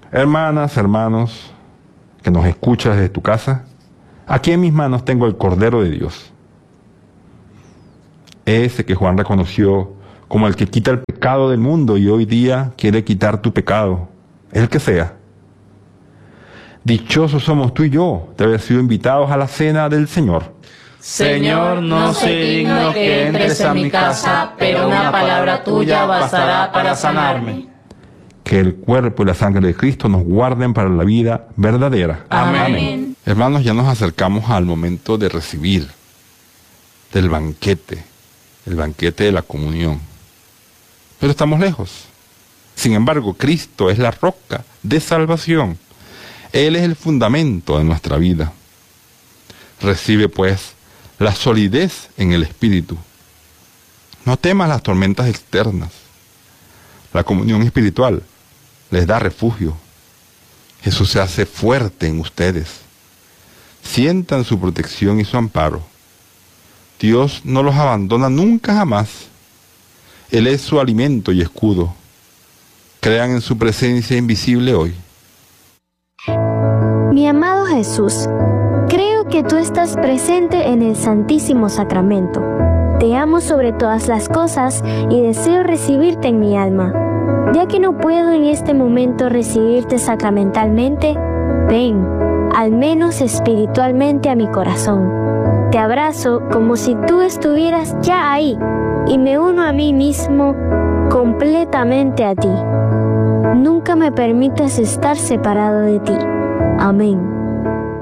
Hermanas, hermanos, que nos escuchas desde tu casa, aquí en mis manos tengo el Cordero de Dios. Ese que Juan reconoció como el que quita el pecado del mundo y hoy día quiere quitar tu pecado, el que sea. Dichosos somos tú y yo de haber sido invitados a la cena del Señor. Señor, no soy digno que entres a mi casa, pero una palabra tuya bastará para sanarme. Que el cuerpo y la sangre de Cristo nos guarden para la vida verdadera. Amén. Hermanos, ya nos acercamos al momento de recibir del banquete, el banquete de la comunión. Pero estamos lejos. Sin embargo, Cristo es la roca de salvación. Él es el fundamento de nuestra vida. Recibe, pues, la solidez en el Espíritu. No temas las tormentas externas. La comunión espiritual les da refugio. Jesús se hace fuerte en ustedes. Sientan su protección y su amparo. Dios no los abandona nunca jamás. Él es su alimento y escudo. Crean en su presencia invisible hoy. Mi amado Jesús, creo que tú estás presente en el Santísimo Sacramento. Te amo sobre todas las cosas y deseo recibirte en mi alma. Ya que no puedo en este momento recibirte sacramentalmente, ven, al menos espiritualmente, a mi corazón. Te abrazo como si tú estuvieras ya ahí y me uno a mí mismo completamente a ti. Nunca me permitas estar separado de ti. Amén.